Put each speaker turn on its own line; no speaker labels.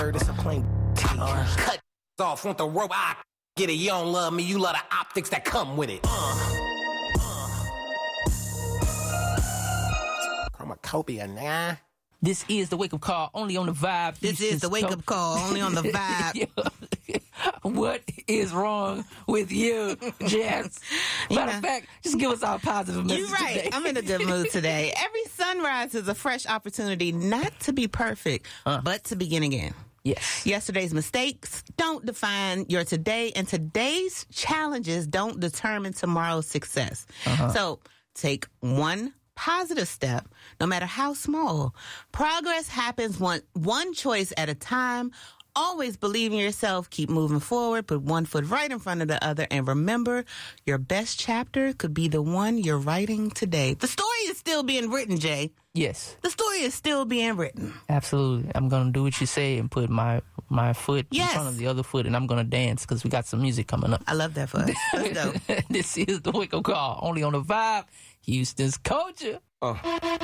It's a plain cut off, want the rope, I get it. You don't love me, you love the optics that come with it. Chromacopia, nah.
This is the wake-up call, only on the Vibe.
This is the wake-up call, only on the Vibe.
What is wrong with you, Jess? Matter of fact, just give us our positive message.
You're right.
Today.
I'm in a good mood today. Every sunrise is a fresh opportunity not to be perfect, but to begin again.
Yes.
Yesterday's mistakes don't define your today, and today's challenges don't determine tomorrow's success. So take one positive step, no matter how small. Progress happens one choice at a time. Always believe in yourself. Keep moving forward. Put one foot right in front of the other. And remember, your best chapter could be the one you're writing today. The story is still being written, Jay.
Yes.
The story is still being written.
Absolutely. I'm going to do what you say and put my foot in front of the other foot, and I'm going to dance because we got some music coming up.
I love that for us. Let's go.
This is the wake-up call, only on the Vibe, Houston's culture.